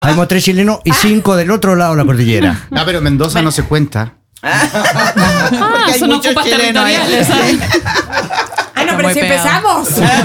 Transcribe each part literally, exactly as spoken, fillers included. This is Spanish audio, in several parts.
Habemos tres chilenos y cinco del otro lado de la cordillera. No, pero Mendoza bueno. no se cuenta. Ah, son ocupas territoriales. Ah, no, pero si pegado. Empezamos.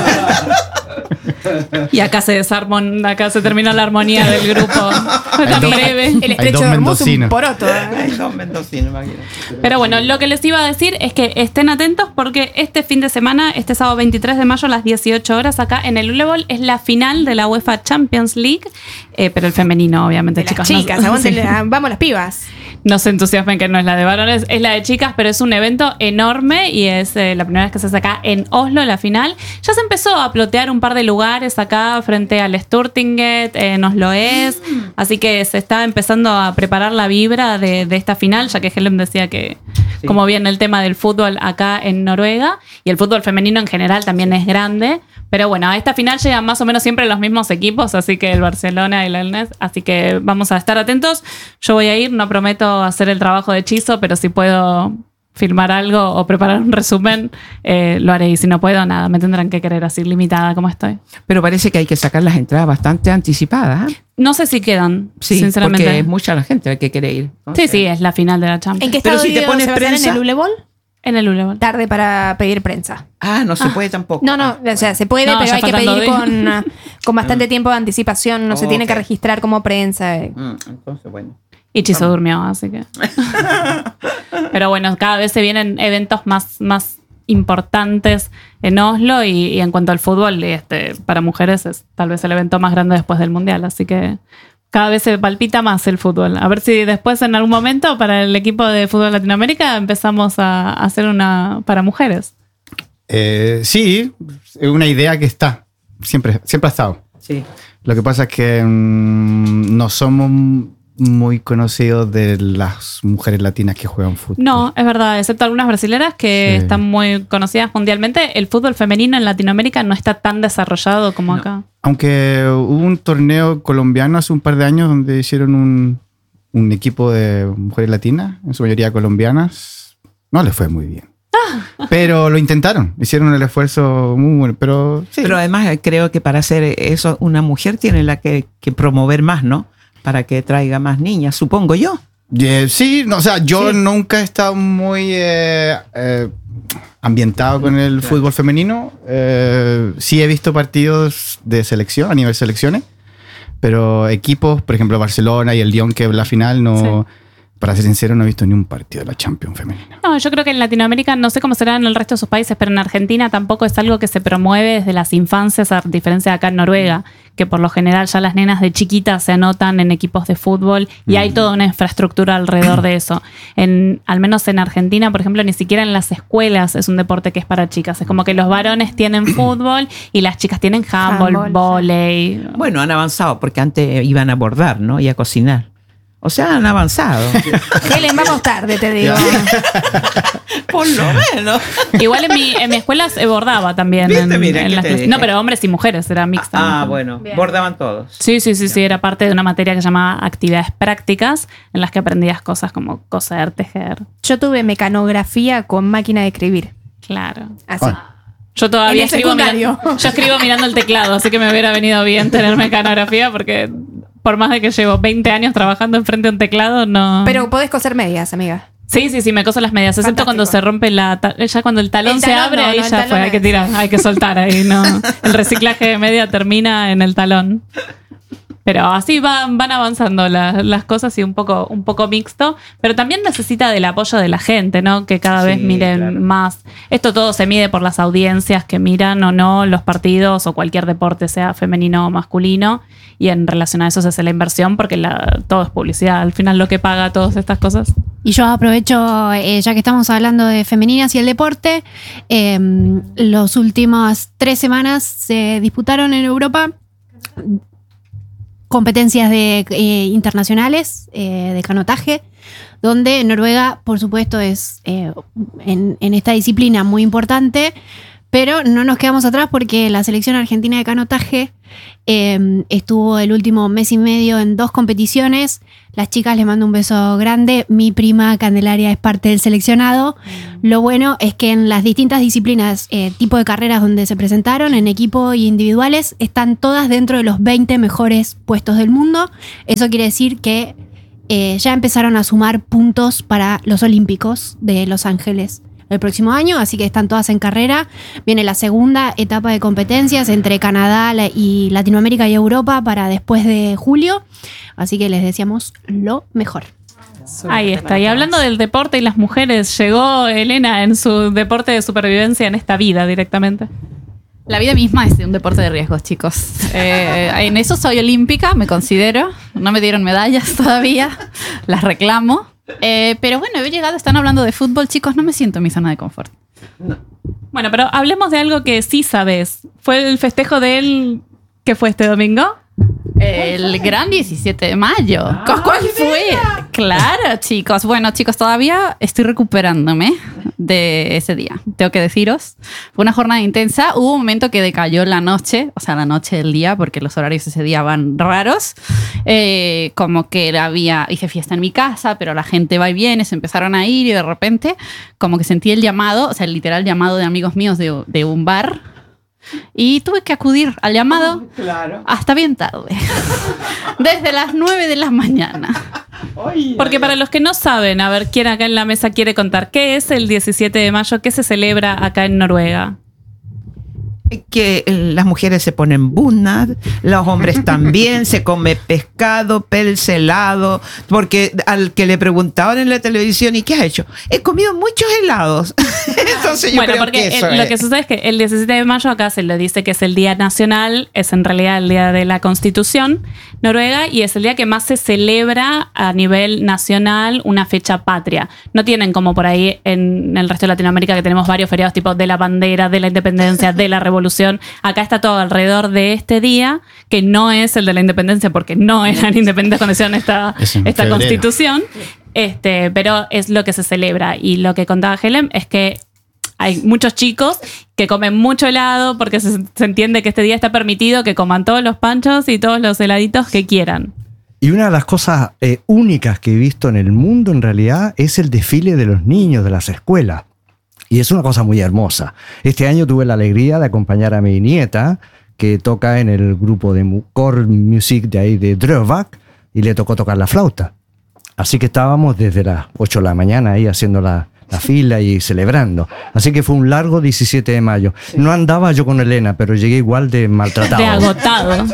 Y acá se desarmó, acá se terminó la armonía del grupo. Fue tan breve. El estrecho de Hormuz es un poroto. Hay dos mendocinos, imagínate. Pero bueno, lo que les iba a decir es que estén atentos porque este fin de semana, este sábado veintitrés de mayo a las dieciocho horas, acá en el Ulebol, es la final de la UEFA Champions League. Eh, pero el femenino, obviamente, de chicas. Las chicas, no, sí. Vamos las pibas. No se entusiasmen que no es la de varones, es la de chicas, pero es un evento enorme y es eh, la primera vez que se hace acá en Oslo, la final. Ya se empezó a plotear un par de lugares acá frente al Sturtinget, en Oslo es, mm. así que se está empezando a preparar la vibra de, de esta final, ya que Helen decía que sí. como viene el tema del fútbol acá en Noruega, y el fútbol femenino en general también es grande, pero bueno, a esta final llegan más o menos siempre los mismos equipos, así que el Barcelona y el Elnes, así que vamos a estar atentos. Yo voy a ir, no prometo hacer el trabajo de hechizo, pero si puedo filmar algo o preparar un resumen, eh, lo haré. Y si no puedo, nada, me tendrán que querer así, limitada como estoy. Pero parece que hay que sacar las entradas bastante anticipadas. ¿eh? No sé si quedan, sí, sinceramente. Porque es mucha la gente la que quiere ir. Entonces, sí, sí, es la final de la Champions. ¿En qué estado Pero si te pones se prensa, en el Ulebol? En el Ulebol. Tarde para pedir prensa. Ah, no se ah. puede tampoco. No, no, o sea, se puede, no, pero hay que pedir de... con, con bastante tiempo de anticipación. No oh, se tiene okay. que registrar como prensa. Mm, entonces, bueno. Y Chizo durmió, así que... Pero bueno, cada vez se vienen eventos más, más importantes en Oslo y, y en cuanto al fútbol, este, para mujeres es tal vez el evento más grande después del Mundial, así que cada vez se palpita más el fútbol. A ver si después en algún momento para el equipo de fútbol Latinoamérica empezamos a hacer una para mujeres. Eh, sí, es una idea que está, siempre, siempre ha estado. Sí. Lo que pasa es que mmm, no somos muy conocidos de las mujeres latinas que juegan fútbol. No, es verdad, excepto algunas brasileras que sí. están muy conocidas mundialmente. El fútbol femenino en Latinoamérica no está tan desarrollado como no. acá. Aunque hubo un torneo colombiano hace un par de años donde hicieron un, un equipo de mujeres latinas, en su mayoría colombianas, no les fue muy bien. Pero lo intentaron, hicieron el esfuerzo muy bueno, pero sí. Pero además creo que para hacer eso una mujer tiene la que, que promover más, ¿no? Para que traiga más niñas, supongo yo. Yeah, sí, no, o sea, yo sí. nunca he estado muy eh, eh, ambientado con el claro. fútbol femenino. Eh, sí he visto partidos de selección, a nivel selecciones, pero equipos, por ejemplo, Barcelona y el Lyon, que es la final, no... Sí. Para ser sincero, no he visto ni un partido de la Champions femenina. No, yo creo que en Latinoamérica, no sé cómo será en el resto de sus países, pero en Argentina tampoco es algo que se promueve desde las infancias, a diferencia de acá en Noruega, que por lo general ya las nenas de chiquitas se anotan en equipos de fútbol y mm. hay toda una infraestructura alrededor de eso. En, al menos en Argentina, por ejemplo, ni siquiera en las escuelas es un deporte que es para chicas. Es como que los varones tienen fútbol y las chicas tienen handball, vóley. Bueno, han avanzado porque antes iban a bordar, ¿no? Y a cocinar. O sea, han avanzado. Helen, vamos tarde, te digo. Por lo menos. Igual en mi, en mi escuela se bordaba también. ¿Viste? En, Mira, en las clases. No, pero hombres y mujeres, era mixta. Ah, ¿no? bueno. Bien. Bordaban todos. Sí, sí, sí, sí. Era parte de una materia que se llamaba actividades prácticas, en las que aprendías cosas como coser, tejer. Yo tuve mecanografía con máquina de escribir. Claro. Así. Ah. Yo todavía En el escribo mirando, secundario. yo escribo mirando el teclado, así que me hubiera venido bien tener mecanografía porque por más de que llevo veinte años trabajando enfrente de un teclado, no... Pero podés coser medias, amiga. Sí, sí, sí, me coso las medias, excepto Fantástico. cuando se rompe la... Ta- ya cuando el talón, El se talón abre, no, ahí no, el ya talón fue, hay es- que tirar, hay que soltar ahí, ¿no? El reciclaje de media termina en el talón. Pero así van, van avanzando la- las cosas y un poco, un poco mixto. Pero también necesita del apoyo de la gente, ¿no? Que cada Sí, vez miren claro. más. Esto todo se mide por las audiencias que miran o no los partidos o cualquier deporte, sea femenino o masculino. Y en relación a eso se hace la inversión porque la, todo es publicidad. Al final lo que paga todas estas cosas. Y yo aprovecho, eh, ya que estamos hablando de femeninas y el deporte, eh, las últimas tres semanas se disputaron en Europa competencias de, eh, internacionales eh, de canotaje, donde Noruega, por supuesto, es eh, en, en esta disciplina muy importante, Pero no nos quedamos atrás porque la selección argentina de canotaje eh, estuvo el último mes y medio en dos competiciones. Las chicas les mando un beso grande. Mi prima Candelaria es parte del seleccionado. Mm. Lo bueno es que en las distintas disciplinas, eh, tipo de carreras donde se presentaron, en equipo y individuales, están todas dentro de los veinte mejores puestos del mundo. Eso quiere decir que eh, ya empezaron a sumar puntos para los Olímpicos de Los Ángeles el próximo año, así que están todas en carrera. Viene la segunda etapa de competencias entre Canadá y Latinoamérica y Europa para después de julio, así que les deseamos lo mejor. Ahí está. Y hablando del deporte y las mujeres, llegó Elena en su deporte de supervivencia en esta vida directamente. La vida misma es un deporte de riesgos, chicos. Eh, en eso soy olímpica, me considero. No me dieron medallas todavía, las reclamo. Eh, pero bueno, he llegado, están hablando de fútbol, chicos, no me siento en mi zona de confort. No. Bueno, pero hablemos de algo que sí sabes. ¿Fue el festejo de él que fue este domingo? El gran diecisiete de mayo. Ah, ¿Cuál fue? Claro, chicos. Bueno, chicos, todavía estoy recuperándome de ese día. Tengo que deciros. Fue una jornada intensa. Hubo un momento que decayó la noche, o sea, la noche del día, porque los horarios ese día van raros. Eh, como que había, hice fiesta en mi casa, pero la gente va y viene, se empezaron a ir y de repente como que sentí el llamado, o sea, el literal llamado de amigos míos de, de un bar. Y tuve que acudir al llamado oh, claro. hasta bien tarde. Desde las nueve de la mañana. Porque para los que no saben, a ver, ¿quién acá en la mesa quiere contar? ¿Qué es el diecisiete de mayo? ¿Qué se celebra acá en Noruega? Que las mujeres se ponen bunad, los hombres también, se come pescado, pels helado, porque al que le preguntaban en la televisión, ¿y qué has hecho? He comido muchos helados. Entonces yo bueno, creo porque que eso el, es. lo que sucede es que el diecisiete de mayo acá se le dice que es el Día Nacional, es en realidad el Día de la Constitución noruega y es el día que más se celebra a nivel nacional una fecha patria. No tienen como por ahí en el resto de Latinoamérica que tenemos varios feriados tipo de la bandera, de la independencia, de la revolución. Acá está todo alrededor de este día, que no es el de la independencia, porque no eran independientes cuando hicieron esta, esta constitución, este, pero es lo que se celebra. Y lo que contaba Helen es que hay muchos chicos que comen mucho helado porque se, se entiende que este día está permitido que coman todos los panchos y todos los heladitos que quieran. Y una de las cosas eh, únicas que he visto en el mundo en realidad es el desfile de los niños de las escuelas. Y es una cosa muy hermosa. Este año tuve la alegría de acompañar a mi nieta, que toca en el grupo de core music de ahí de Drøbak, y le tocó tocar la flauta. Así que estábamos desde las ocho de la mañana ahí haciendo la, la fila y celebrando. Así que fue un largo diecisiete de mayo. No andaba yo con Elena, pero llegué igual de maltratado. De agotado.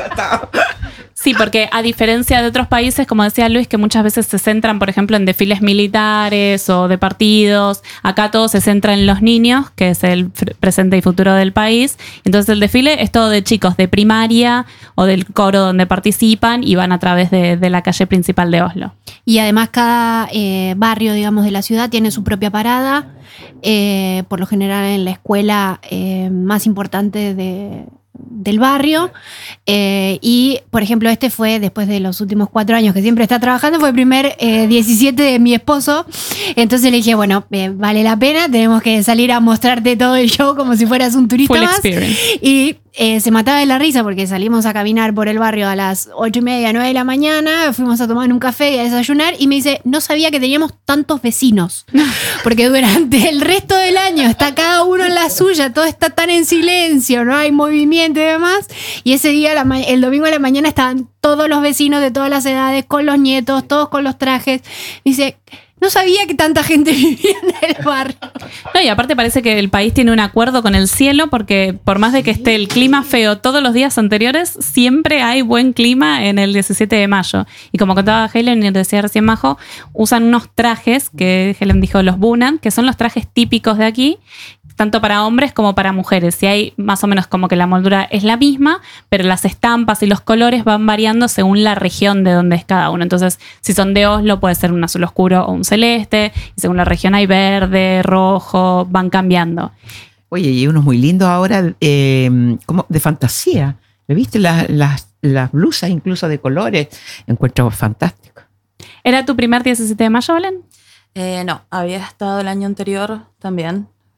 Sí, porque a diferencia de otros países, como decía Luis, que muchas veces se centran, por ejemplo, en desfiles militares o de partidos, acá todo se centra en los niños, que es el presente y futuro del país. Entonces el desfile es todo de chicos de primaria o del coro donde participan y van a través de, de la calle principal de Oslo. Y además cada eh, barrio, digamos, de la ciudad tiene su propia parada, eh, por lo general en la escuela eh, más importante de... del barrio, eh, y por ejemplo este fue después de los últimos cuatro años que siempre está trabajando, fue el primer eh, diecisiete de mi esposo, entonces le dije, bueno, eh, vale la pena, tenemos que salir a mostrarte todo el show como si fueras un turista Full más, experience. y eh, se mataba de la risa porque salimos a caminar por el barrio a las ocho y media, nueve de la mañana, fuimos a tomar un café y a desayunar, y me dice, no sabía que teníamos tantos vecinos, porque durante el resto del año está cada uno en la suya, todo está tan en silencio, no hay movimiento y demás, y ese día, la, el domingo a la mañana, estaban todos los vecinos de todas las edades, con los nietos, todos con los trajes. Dice, no sabía que tanta gente vivía en el barrio. No, y aparte parece que el país tiene un acuerdo con el cielo, porque por más de que esté el clima feo todos los días anteriores, siempre hay buen clima en el diecisiete de mayo. Y como contaba Helen y decía recién Majo, usan unos trajes, que Helen dijo los bunad, que son los trajes típicos de aquí, tanto para hombres como para mujeres. Y hay más o menos como que la moldura es la misma, pero las estampas y los colores van variando según la región de donde es cada uno. Entonces, si son de Oslo, puede ser un azul oscuro o un celeste, y según la región hay verde, rojo, van cambiando. Oye, y unos muy lindos ahora, eh, como de fantasía. ¿Viste las, las, las blusas incluso de colores? Encuentro fantástico. ¿Era tu primer diecisiete de mayo, Belén? Eh, no, había estado el año anterior también,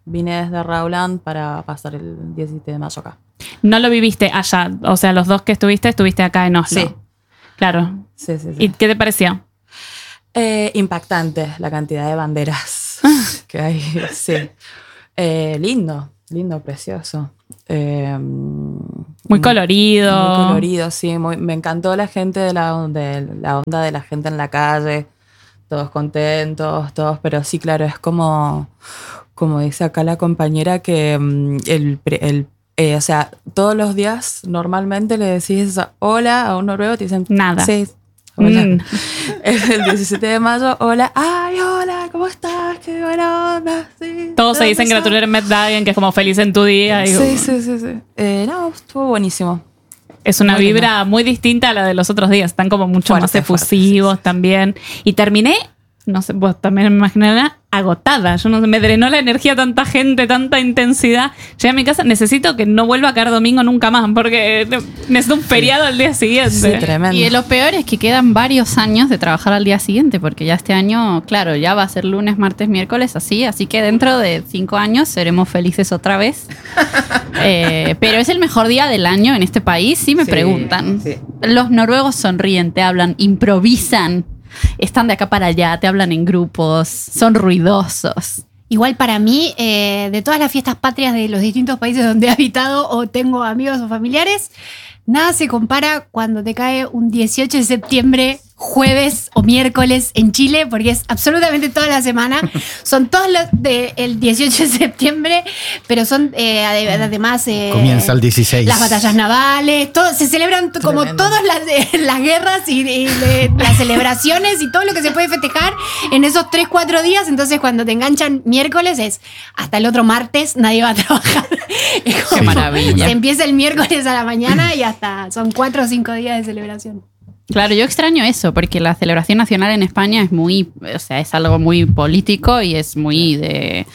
Vine desde Rauland para pasar el diecisiete de mayo acá. No lo viviste allá, o sea, los dos que estuviste, estuviste acá en Oslo. Sí. Claro. Sí, sí, sí. ¿Y qué te pareció? Eh, impactante la cantidad de banderas que hay, sí. Eh, lindo, lindo, precioso. Eh, muy colorido. Muy colorido, sí. Muy, me encantó la gente de la, de la onda de la gente en la calle. Todos contentos, todos, pero sí, claro, es como, como dice acá la compañera que um, el, el eh, o sea, todos los días normalmente le decís hola a un noruego, te dicen nada. Sí. Hola. Mm. El diecisiete de mayo, hola, ay, hola, ¿cómo estás? Qué buena onda. Sí, todos se dicen gratular med dagen, que es como feliz en tu día. Sí, y, sí, sí, sí. Eh, no, estuvo buenísimo. Es una muy vibra lindo. muy distinta a la de los otros días. Están como mucho Fuerte, más efusivos fuerte, sí, sí. también. Y terminé, no sé, vos también me imaginarás, agotada. Yo no sé, me drenó la energía tanta gente, tanta intensidad. Llegué a mi casa, necesito que no vuelva a caer domingo nunca más, porque necesito un feriado al día siguiente. Sí, tremendo. Y lo peor es que quedan varios años de trabajar al día siguiente, porque ya este año, claro, ya va a ser lunes, martes, miércoles, así. Así que dentro de cinco años seremos felices otra vez. eh, pero es el mejor día del año en este país, si me Sí, preguntan. sí. Los noruegos sonríen, te hablan, improvisan. Están de acá para allá, te hablan en grupos, son ruidosos. Igual para mí, eh, de todas las fiestas patrias de los distintos países donde he habitado o tengo amigos o familiares, nada se compara cuando te cae un dieciocho de septiembre, jueves o miércoles en Chile, porque es absolutamente toda la semana. Son todos los del dieciocho de septiembre, pero son eh, ade- además... eh, Comienza el dieciséis. Las batallas navales, todo, se celebran t- como Tremendo. todas las, eh, las guerras y, y de- las celebraciones y todo lo que se puede festejar en esos tres, cuatro días. Entonces cuando te enganchan miércoles es hasta el otro martes, nadie va a trabajar. Es como- Qué maravilla. Se empieza el miércoles a la mañana y hasta son cuatro o cinco días de celebración. Claro, yo extraño eso, porque la celebración nacional en España es muy, o sea, es algo muy político y es muy de,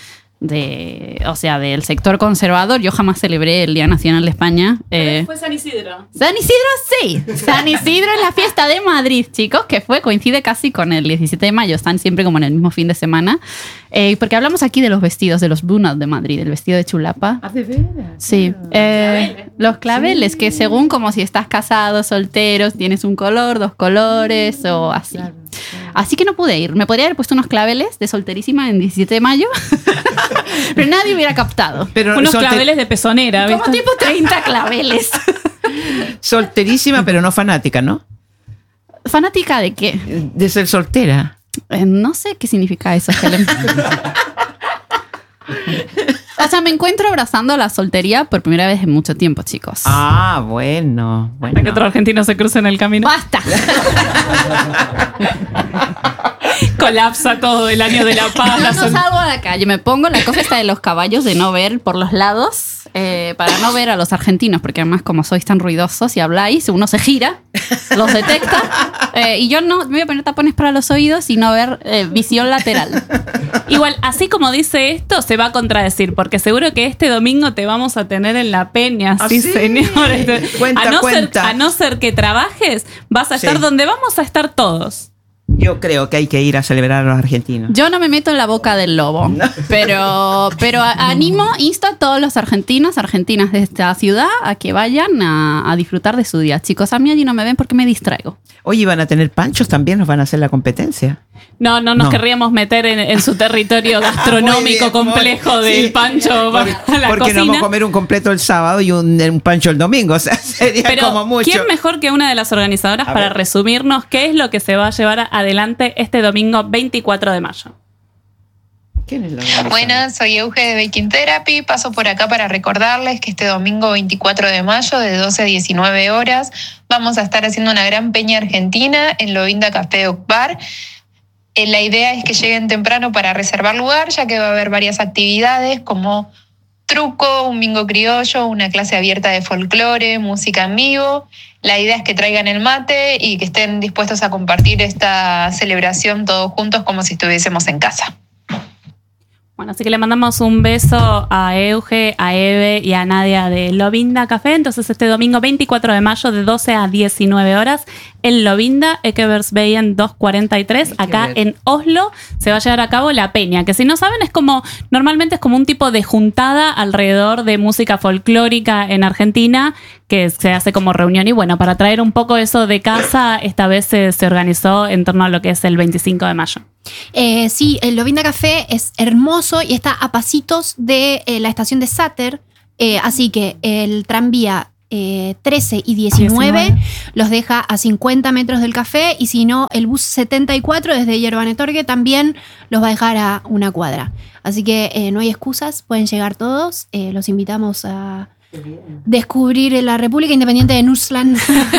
de o sea, del sector conservador. Yo jamás celebré el Día Nacional de España. Eh, Fue San Isidro. San Isidro sí, San Isidro es la fiesta de Madrid, chicos, que fue, coincide casi con el diecisiete de mayo, están siempre como en el mismo fin de semana, eh, porque hablamos aquí de los vestidos, de los bunad de Madrid, el vestido de chulapa. ¿Ah, de veras? Sí, eh, los claveles, que según como si estás casado, soltero, tienes un color, dos colores o así. Así que no pude ir. Me podría haber puesto unos claveles de solterísima en diecisiete de mayo, pero nadie hubiera captado. Pero Unos solte- claveles de pezonera, Como ¿viste? tipo treinta claveles. solterísima, pero no fanática, ¿no? ¿Fanática de qué? De ser soltera. Eh, no sé qué significa eso, Helen. O sea, me encuentro abrazando la soltería por primera vez en mucho tiempo, chicos. Ah, bueno. Para que bueno. otro argentino se cruce en el camino. ¡Basta! Colapsa todo el año de la paz. Yo la no sol- salgo a la calle, me pongo la cosa esta de los caballos de no ver por los lados, eh, para no ver a los argentinos, porque además como sois tan ruidosos y habláis, uno se gira, los detecta, eh, y yo no, me voy a poner tapones para los oídos y no ver eh, visión lateral. Igual, así como dice esto, se va a contradecir, porque seguro que este domingo te vamos a tener en la peña, ¿Ah, sí, sí? señor. Este, Cuenta, a no cuenta. Ser, a no ser que trabajes, vas a estar Sí. donde vamos a estar todos. Yo creo que hay que ir a celebrar a los argentinos. Yo no me meto en la boca del lobo, pero, pero a- animo, insto a todos los argentinos, argentinas de esta ciudad a que vayan a, a disfrutar de su día. Chicos, a mí allí no me ven porque me distraigo. Oye, ¿van a tener panchos también? ¿Nos van a hacer la competencia? No, no nos No. querríamos meter en, en su territorio gastronómico Muy bien, complejo muy- del sí. pancho para la Porque cocina. no vamos a comer un completo el sábado y un, un pancho el domingo. O sea, sería Pero, como mucho. ¿quién mejor que una de las organizadoras A para ver. resumirnos qué es lo que se va a llevar adelante este domingo veinticuatro de mayo? ¿Quién es la organizadora? Buenas, soy Euge de Baking Therapy. Paso por acá para recordarles que este domingo veinticuatro de mayo de doce a diecinueve horas vamos a estar haciendo una gran peña argentina en Lovinda Café Oak Bar. Eh, La idea es que lleguen temprano para reservar lugar, ya que va a haber varias actividades como truco, un bingo criollo, una clase abierta de folclore, música en vivo. La idea es que traigan el mate y que estén dispuestos a compartir esta celebración todos juntos como si estuviésemos en casa. Bueno, así que le mandamos un beso a Euge, a Eve y a Nadia de Lovinda Café. Entonces este domingo veinticuatro de mayo de doce a diecinueve horas en Lovinda, Ekebergsveien doscientos cuarenta y tres, acá en Oslo, se va a llevar a cabo la peña, que si no saben es como, normalmente es como un tipo de juntada alrededor de música folclórica en Argentina, que se hace como reunión y bueno, para traer un poco eso de casa, esta vez se, se organizó en torno a lo que es el veinticinco de mayo. Eh, sí, el Lovinda Café es hermoso y está a pasitos de eh, la estación de Sater, eh, así que el tranvía eh, trece y diecinueve, diecinueve los deja a cincuenta metros del café, y si no, el bus setenta y cuatro desde Yerbanetorge también los va a dejar a una cuadra. Así que eh, no hay excusas, pueden llegar todos, eh, los invitamos a descubrir la República Independiente de Nusland.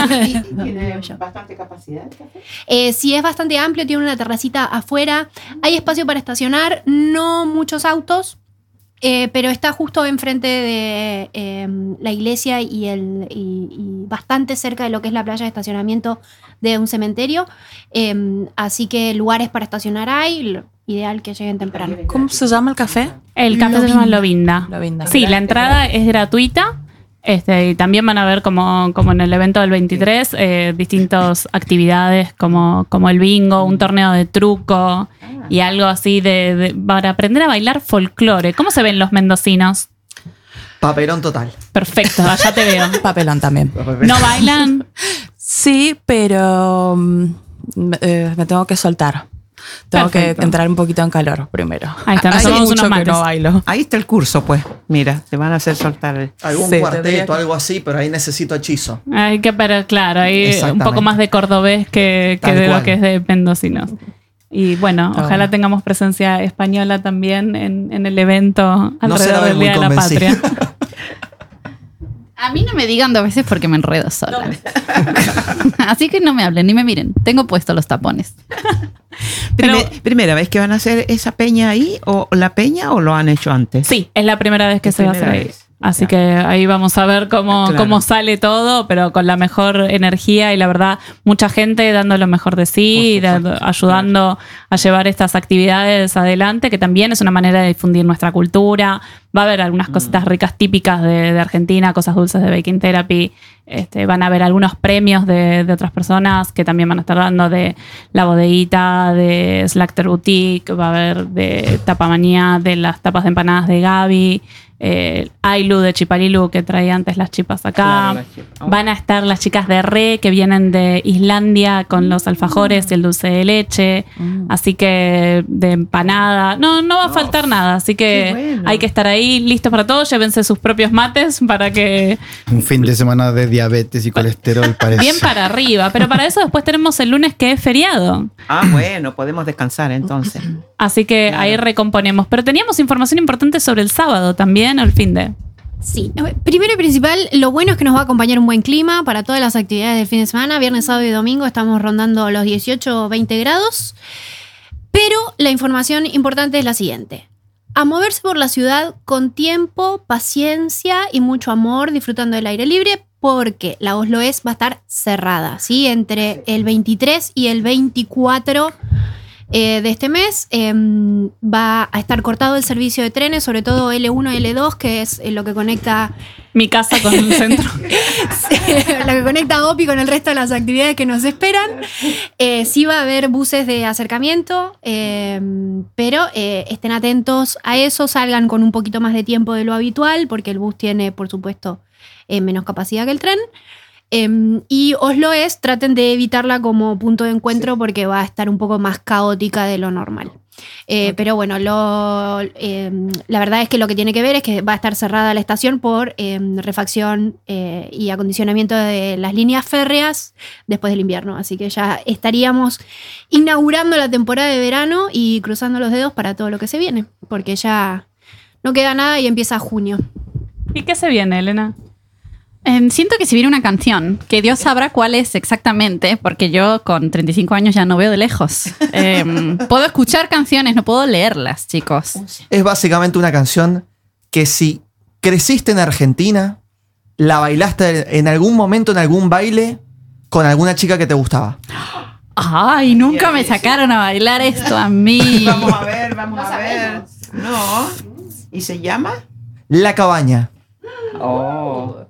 ¿Tiene bastante capacidad el café? Eh, sí, es bastante amplio, tiene una terracita afuera, hay espacio para estacionar, no muchos autos, eh, pero está justo enfrente de eh, la iglesia y, el, y, y bastante cerca de lo que es la playa de estacionamiento de un cementerio, eh, así que lugares para estacionar hay. Ideal que lleguen temprano. ¿Cómo se llama el café? El café Lovinda. se llama Lovinda. Lovinda. Sí, la entrada es gratuita. Este, y también van a ver como, como en el evento del veintitrés eh, distintas actividades como, como el bingo, un torneo de truco y algo así de, de para aprender a bailar folclore. ¿Cómo se ven los mendocinos? Papelón total. Perfecto, allá te veo. Papelón también. ¿No bailan? Sí, pero mm, eh, me tengo que soltar. Tengo Perfecto. que entrar un poquito en calor primero. Ahí está, nos Hace tomamos mucho unos que mates. no bailo. Ahí está el curso, pues. Mira, te van a hacer soltar. Algún Sí, tendría cuarteto, que- algo así, pero ahí necesito hechizo. Hay que, pero claro, hay un Exactamente. poco más de cordobés que, que Tal de lo cual. que es de mendocinos. Y bueno, Está ojalá bueno. tengamos presencia española también en, en el evento No se alrededor la ve del muy Día de la convencida. Patria. A mí no me digan dos veces porque me enredo sola. Así que no me hablen ni me miren. Tengo puestos los tapones. Pero- Primer- ¿Primera vez que van a hacer esa peña ahí? ¿O la peña o lo han hecho antes? Sí, es la primera vez que Es se va a hacer primera ahí. vez. Así Ya. que ahí vamos a ver cómo, Claro. cómo sale todo, pero con la mejor energía y la verdad, mucha gente dando lo mejor de sí, Por supuesto. dando- ayudando a llevar estas actividades adelante, que también es una manera de difundir nuestra cultura. Va a haber algunas cositas ricas típicas de, de Argentina, cosas dulces de Baking Therapy. Este, van a haber algunos premios de, de otras personas que también van a estar dando, de La Bodeguita, de Slacter Boutique, va a haber de Tapamanía, de las tapas de empanadas de Gaby, eh, Ailu de Chipalilu, que traía antes las chipas acá. Claro, las chipas. Van a estar las chicas de Re, que vienen de Islandia con los alfajores y el dulce de leche. Así que de empanada. No, no va a faltar nada. Así que qué bueno. hay que estar ahí listos para todo. Llévense sus propios mates para que Un fin de semana de diabetes y colesterol parece. bien para arriba. Pero para eso después tenemos el lunes, que es feriado. Ah, bueno, podemos descansar entonces. Así que ahí recomponemos. Pero teníamos información importante sobre el sábado también, o el fin de. Sí, primero y principal, lo bueno es que nos va a acompañar un buen clima para todas las actividades del fin de semana. Viernes, sábado y domingo estamos rondando los dieciocho o veinte grados. Pero la información importante es la siguiente. A moverse por la ciudad con tiempo, paciencia y mucho amor, disfrutando del aire libre, porque la Oslo S va a estar cerrada, ¿sí? Entre el veintitrés y el veinticuatro eh, de este mes eh, va a estar cortado el servicio de trenes, sobre todo L uno y L dos, que es eh, lo que conecta Mi casa con el centro. lo que conecta a Opi con el resto de las actividades que nos esperan. Eh, sí va a haber buses de acercamiento, eh, pero eh, estén atentos a eso, salgan con un poquito más de tiempo de lo habitual, porque el bus tiene, por supuesto, eh, menos capacidad que el tren. Eh, y Oslo es, traten de evitarla como punto de encuentro, porque va a estar un poco más caótica de lo normal. Eh, pero bueno, lo, eh, la verdad es que lo que tiene que ver es que va a estar cerrada la estación por eh, refacción eh, y acondicionamiento de las líneas férreas después del invierno. Así que ya estaríamos inaugurando la temporada de verano y cruzando los dedos para todo lo que se viene, porque ya no queda nada y empieza junio. ¿Y qué se viene, Elena? Eh, siento que si viene una canción, que Dios sabrá cuál es exactamente, porque yo con treinta y cinco años ya no veo de lejos. Eh, puedo escuchar canciones, no puedo leerlas, chicos. Es básicamente una canción que si creciste en Argentina, la bailaste en algún momento, en algún baile, con alguna chica que te gustaba. Ay, nunca me sacaron a bailar esto a mí. Vamos a ver, vamos a ver. No. ¿Y se llama? La Cabaña. Oh.